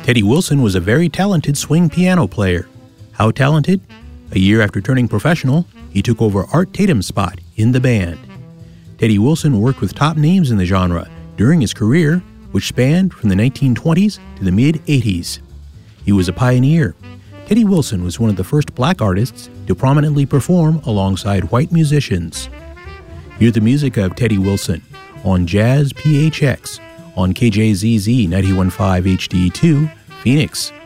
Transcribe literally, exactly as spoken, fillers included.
Teddy Wilson was a very talented swing piano player. How talented? A year after turning professional, he took over Art Tatum's spot in the band. Teddy Wilson worked with top names in the genre during his career, which spanned from the nineteen twenties to the mid-eighties. He was a pioneer. Teddy Wilson was one of the first black artists to prominently perform alongside white musicians. Hear the music of Teddy Wilson on Jazz P H X on K J Z Z ninety-one point five H D two, Phoenix.